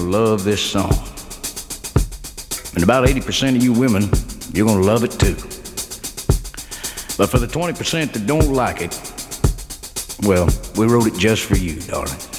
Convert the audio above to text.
love this song. And about 80% of you women, you're gonna love it too. But for the 20% that don't like it, well, we wrote it just for you, darling.